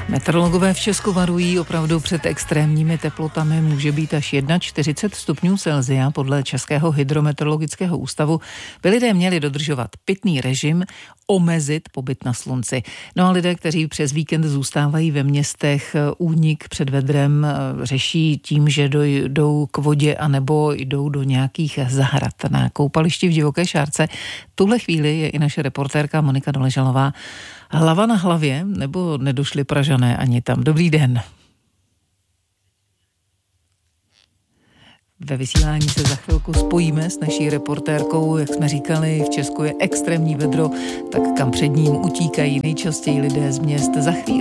Meteorologové v Česku varují opravdu před extrémními teplotami, může být až 41 stupňů Celsia podle Českého hydrometeorologického ústavu. By lidé měli dodržovat pitný režim, omezit pobyt na slunci. No a lidé, kteří přes víkend zůstávají ve městech, únik před vedrem řeší tím, že jdou k vodě anebo jdou do nějakých zahrad na koupališti v Divoké Šárce. Tuhle chvíli je i naše reportérka Monika Doležalová. Hlava na hlavě, nebo nedošli Pražané ani tam? Dobrý den. Ve vysílání se za chvilku spojíme s naší reportérkou. Jak jsme říkali, v Česku je extrémní vedro, tak kam před ním utíkají nejčastěji lidé z měst. Za chvíli